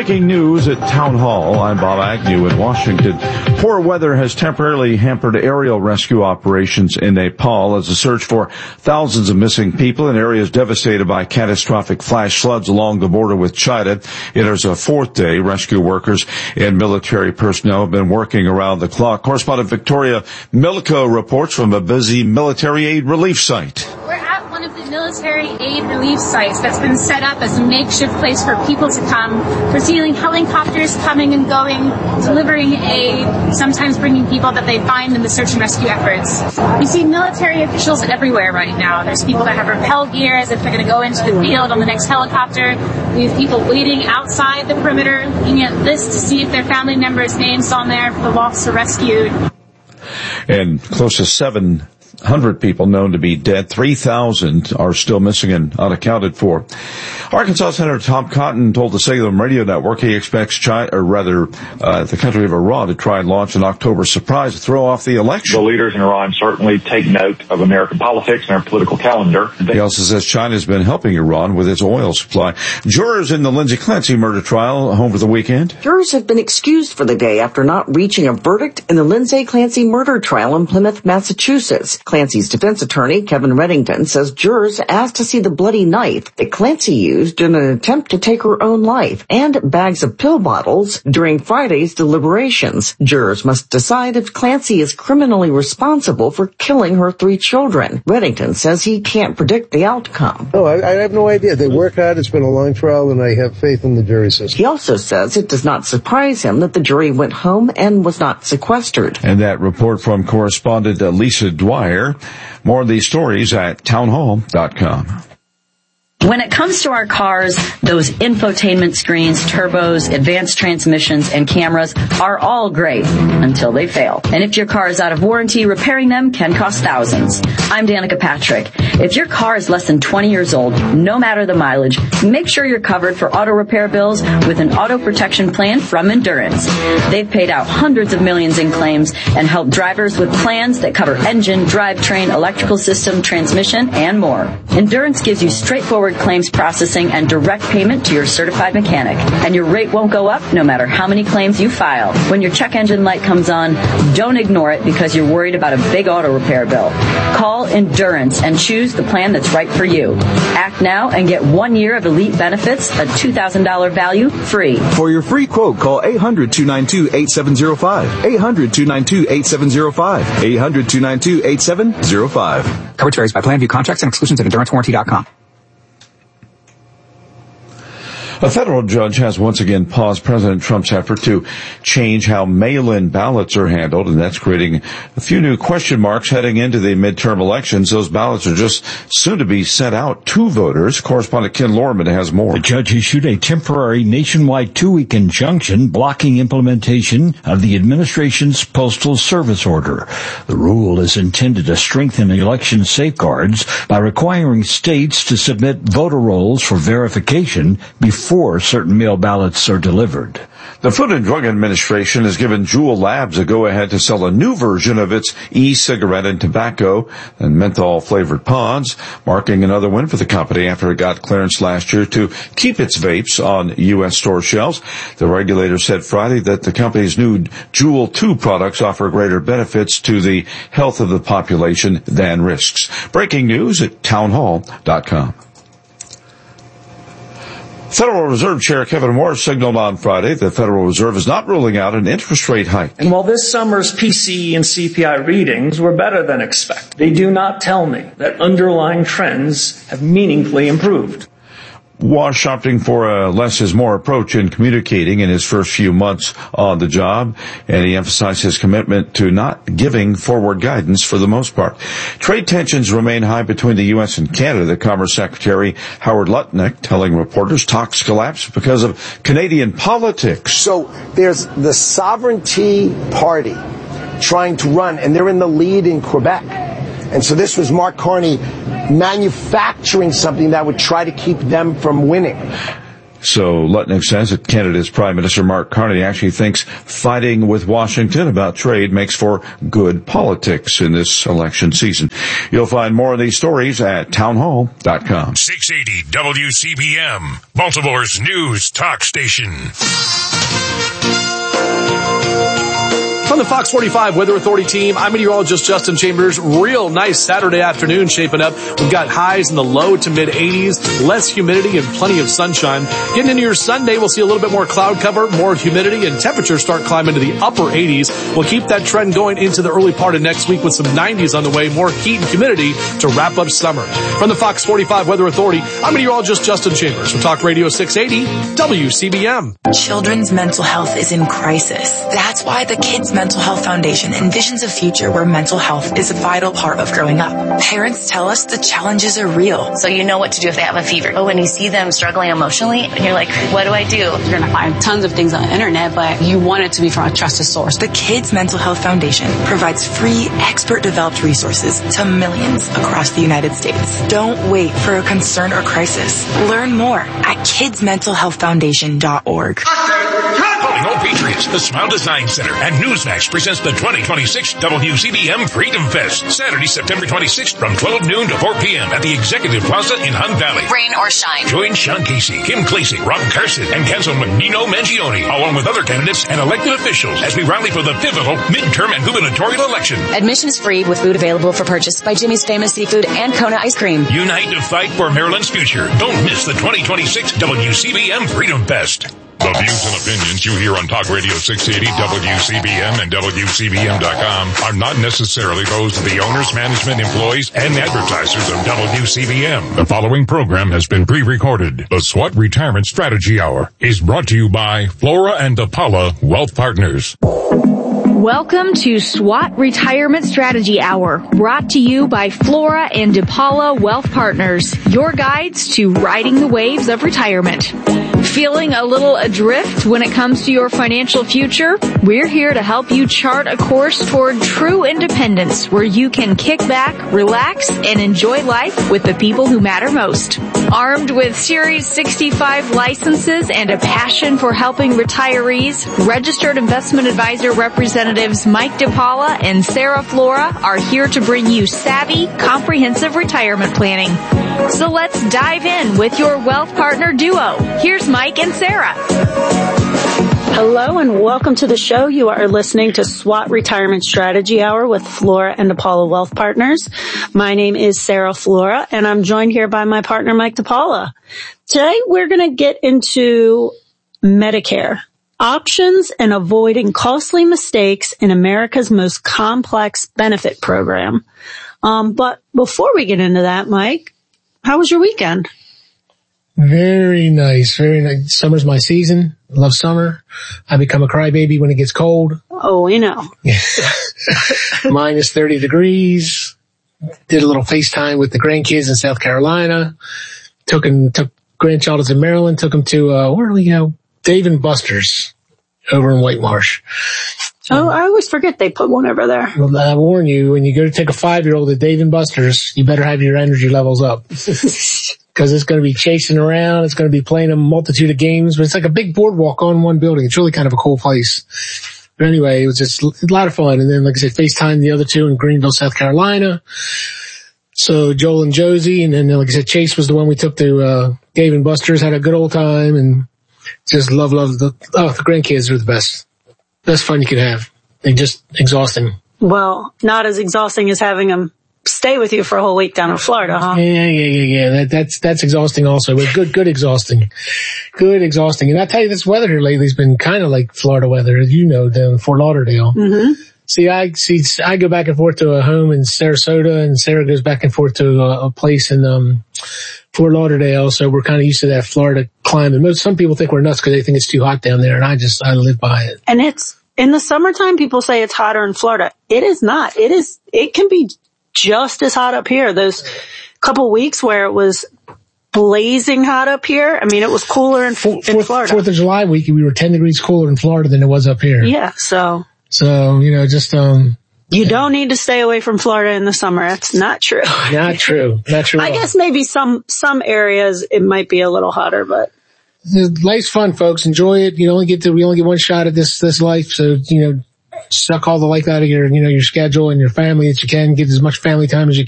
Breaking news at Town Hall. I'm Bob Agnew in Washington. Poor weather has temporarily hampered aerial rescue operations in Nepal as a search for thousands of missing people in areas devastated by catastrophic flash floods along the border with China. It is a fourth day. Rescue workers and military personnel have been working around the clock. Correspondent Victoria Milko reports from a busy military aid relief site. We're at one of the military aid relief sites that's been set up as a makeshift place for people to come. We're seeing helicopters coming and going, delivering aid, sometimes bringing people that they find in the search and rescue efforts. We see military officials everywhere right now. There's people that have rappel gear as if they're going to go into the field on the next helicopter. We have people waiting outside the perimeter, looking at lists to see if their family members' names on there for the lost or rescued. And close to 700 people known to be dead. 3,000 are still missing and unaccounted for. Arkansas Senator Tom Cotton told the Salem Radio Network he expects the country of Iran to try and launch an October surprise to throw off the election. The leaders in Iran certainly take note of American politics and our political calendar. He also says China's been helping Iran with its oil supply. Jurors in the Lindsay Clancy murder trial home for the weekend. Jurors have been excused for the day after not reaching a verdict in the Lindsay Clancy murder trial in Plymouth, Massachusetts. Clancy's defense attorney, Kevin Reddington, says jurors asked to see the bloody knife that Clancy used in an attempt to take her own life and bags of pill bottles during Friday's deliberations. Jurors must decide if Clancy is criminally responsible for killing her 3 children. Reddington says he can't predict the outcome. No, I have no idea. They work hard. It's been a long trial, and I have faith in the jury system. He also says it does not surprise him that the jury went home and was not sequestered. And that report from correspondent Lisa Dwyer. More of these stories at townhall.com. When it comes to our cars, those infotainment screens, turbos, advanced transmissions, and cameras are all great until they fail. And if your car is out of warranty, repairing them can cost thousands. I'm Danica Patrick. If your car is less than 20 years old, no matter the mileage, make sure you're covered for auto repair bills with an auto protection plan from Endurance. They've paid out hundreds of millions in claims and helped drivers with plans that cover engine, drivetrain, electrical system, transmission, and more. Endurance gives you straightforward claims processing and direct payment to your certified mechanic. And your rate won't go up no matter how many claims you file. When your check engine light comes on, don't ignore it because you're worried about a big auto repair bill. Call Endurance and choose the plan that's right for you. Act now and get 1 year of elite benefits, a $2,000 value, free. For your free quote, call 800-292-8705. 800-292-8705. 800-292-8705. Coverage varies by plan, view contracts and exclusions at EnduranceWarranty.com. A federal judge has once again paused President Trump's effort to change how mail-in ballots are handled, and that's creating a few new question marks heading into the midterm elections. Those ballots are just soon to be sent out to voters. Correspondent Ken Lorman has more. The judge issued a temporary nationwide 2-week injunction blocking implementation of the administration's Postal Service order. The rule is intended to strengthen election safeguards by requiring states to submit voter rolls for verification before certain mail ballots are delivered. The Food and Drug Administration has given Juul Labs a go-ahead to sell a new version of its e-cigarette and tobacco and menthol-flavored pods, marking another win for the company after it got clearance last year to keep its vapes on U.S. store shelves. The regulator said Friday that the company's new Juul 2 products offer greater benefits to the health of the population than risks. Breaking news at townhall.com. Federal Reserve Chair Kevin Warsh signaled on Friday the Federal Reserve is not ruling out an interest rate hike. And while this summer's PCE and CPI readings were better than expected, they do not tell me that underlying trends have meaningfully improved. Warsh opting for a less is more approach in communicating in his first few months on the job, and he emphasized his commitment to not giving forward guidance for the most part. Trade tensions remain high between the U.S. and Canada. The Commerce Secretary Howard Lutnick telling reporters talks collapsed because of Canadian politics. So there's the Sovereignty Party trying to run, and they're in the lead in Quebec. And so this was Mark Carney manufacturing something that would try to keep them from winning. So Lutnick says that Canada's Prime Minister Mark Carney actually thinks fighting with Washington about trade makes for good politics in this election season. You'll find more of these stories at townhall.com. 680 WCBM, Baltimore's news talk station. From the Fox 45 Weather Authority team, I'm meteorologist Justin Chambers. Real nice Saturday afternoon shaping up. We've got highs in the low to mid 80s, less humidity and plenty of sunshine. Getting into your Sunday, we'll see a little bit more cloud cover, more humidity, and temperatures start climbing to the upper 80s. We'll keep that trend going into the early part of next week with some 90s on the way, more heat and humidity to wrap up summer. From the Fox 45 Weather Authority, I'm meteorologist Justin Chambers from Talk Radio 680 WCBM. Children's mental health is in crisis. That's why the Kids Mental Health Foundation envisions a future where mental health is a vital part of growing up. Parents tell us the challenges are real. So you know what to do if they have a fever. But when you see them struggling emotionally, you're like, what do I do? You're going to find tons of things on the internet, but you want it to be from a trusted source. The Kids Mental Health Foundation provides free, expert-developed resources to millions across the United States. Don't wait for a concern or crisis. Learn more at kidsmentalhealthfoundation.org. Calling all Patriots, the Smile Design Center and Newsmax presents the 2026 WCBM Freedom Fest, Saturday, September 26th from 12 noon to 4 p.m. at the Executive Plaza in Hunt Valley. Rain or shine. Join Sean Casey, Kim Klacik, Rob Carson, and Councilman Nino Mangione, along with other candidates and elected officials as we rally for the pivotal midterm and gubernatorial election. Admission is free with food available for purchase by Jimmy's Famous Seafood and Kona Ice Cream. Unite to fight for Maryland's future. Don't miss the 2026 WCBM Freedom Fest. The views and opinions you hear on Talk Radio 680 WCBM and WCBM.com are not necessarily those of the owners, management, employees, and advertisers of WCBM. The following program has been pre-recorded. The SWAT Retirement Strategy Hour is brought to you by Flora and DePaula Wealth Partners. Welcome to SWAT Retirement Strategy Hour, brought to you by Flora and DePaula Wealth Partners, your guides to riding the waves of retirement. Feeling a little adrift when it comes to your financial future? We're here to help you chart a course toward true independence where you can kick back, relax, and enjoy life with the people who matter most. Armed with Series 65 licenses and a passion for helping retirees, registered investment advisor representatives Mike DePaula and Sarah Flora are here to bring you savvy, comprehensive retirement planning. So let's dive in with your wealth partner duo. Here's Mike and Sarah. Hello and welcome to the show. You are listening to SWAT Retirement Strategy Hour with Flora and DePaula Wealth Partners. My name is Sarah Flora and I'm joined here by my partner Mike DePaula. Today we're going to get into Medicare, options and avoiding costly mistakes in America's most complex benefit program. But before we get into that, Mike, how was your weekend? Very nice, very nice. Summer's my season. I love summer. I become a crybaby when it gets cold. Oh, we know. Minus 30 degrees. Did a little FaceTime with the grandkids in South Carolina. Took grandchild to Maryland. Took them to, where do we go? Dave & Buster's over in White Marsh. Oh, I always forget they put one over there. Well, I warn you, when you go to take a 5-year-old to Dave & Buster's, you better have your energy levels up. Because it's going to be chasing around. It's going to be playing a multitude of games. But it's like a big boardwalk on one building. It's really kind of a cool place. But anyway, it was just a lot of fun. And then, like I said, FaceTime the other two in Greenville, South Carolina. So Joel and Josie. And then, like I said, Chase was the one we took to Dave & Buster's. Had a good old time. And just love the grandkids are the best. Best fun you could have. They're just exhausting. Well, not as exhausting as having them stay with you for a whole week down in Florida, huh? Yeah. That's exhausting also, but good exhausting. Good exhausting. And I tell you, this weather here lately has been kind of like Florida weather, as you know, down in Fort Lauderdale. Mm-hmm. I go back and forth to a home in Sarasota, and Sarah goes back and forth to a place in Fort Lauderdale. So we're kind of used to that Florida climate. Some people think we're nuts because they think it's too hot down there, and I live by it. And it's in the summertime. People say it's hotter in Florida. It is not. It can be just as hot up here. Those couple weeks where it was blazing hot up here. I mean, it was cooler in Florida. 4th of July week, we were 10 degrees cooler in Florida than it was up here. Yeah. So, just, you don't need to stay away from Florida in the summer. That's not true. Not true. I guess maybe some areas it might be a little hotter, but Life's fun, folks. Enjoy it. We only get one shot at this life. So, suck all the life out of your schedule and your family that you can. Get as much family time as you